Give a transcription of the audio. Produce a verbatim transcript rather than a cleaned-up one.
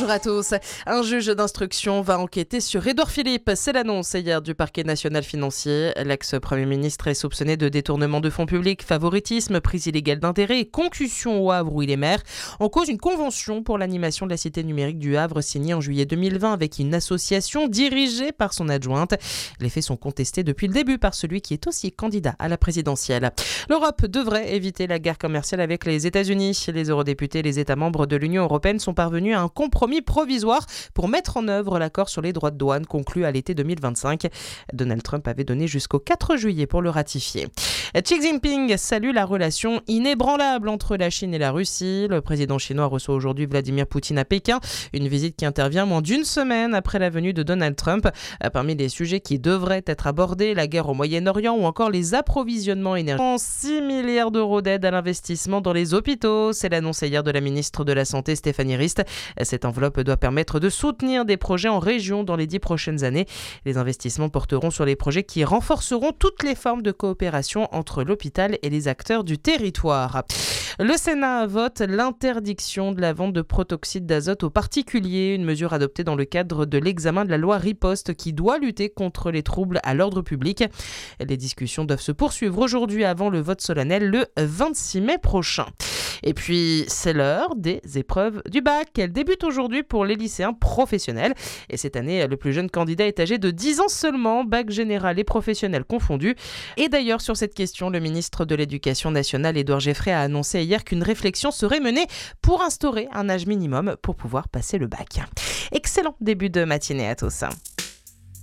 Bonjour à tous. Un juge d'instruction va enquêter sur Édouard Philippe. C'est l'annonce hier du parquet national financier. L'ex-premier ministre est soupçonné de détournement de fonds publics, favoritisme, prise illégale d'intérêt et concussion au Havre où il est maire. En cause, une convention pour l'animation de la cité numérique du Havre signée en juillet deux mille vingt avec une association dirigée par son adjointe. Les faits sont contestés depuis le début par celui qui est aussi candidat à la présidentielle. L'Europe devrait éviter la guerre commerciale avec les États-Unis. Les eurodéputés et les États membres de l'Union européenne sont parvenus à un compromis provisoire pour mettre en œuvre l'accord sur les droits de douane conclu à l'été deux mille vingt-cinq. Donald Trump avait donné jusqu'au quatre juillet pour le ratifier. Xi Jinping salue la relation inébranlable entre la Chine et la Russie. Le président chinois reçoit aujourd'hui Vladimir Poutine à Pékin, une visite qui intervient moins d'une semaine après la venue de Donald Trump. Parmi les sujets qui devraient être abordés, la guerre au Moyen-Orient ou encore les approvisionnements énergétiques. six milliards d'euros d'aide à l'investissement dans les hôpitaux, c'est l'annonce hier de la ministre de la Santé Stéphanie Rist. Cette enveloppe doit permettre de soutenir des projets en région dans les dix prochaines années. Les investissements porteront sur les projets qui renforceront toutes les formes de coopération entre l'hôpital et les acteurs du territoire. Le Sénat vote l'interdiction de la vente de protoxyde d'azote aux particuliers, une mesure adoptée dans le cadre de l'examen de la loi Riposte qui doit lutter contre les troubles à l'ordre public. Les discussions doivent se poursuivre aujourd'hui avant le vote solennel le vingt-six mai prochain. Et puis, c'est l'heure des épreuves du bac. Elles débutent aujourd'hui pour les lycéens professionnels. Et cette année, le plus jeune candidat est âgé de dix ans seulement, bac général et professionnel confondus. Et d'ailleurs, sur cette question, le ministre de l'Éducation nationale, Édouard Geoffrey, a annoncé hier qu'une réflexion serait menée pour instaurer un âge minimum pour pouvoir passer le bac. Excellent début de matinée à tous.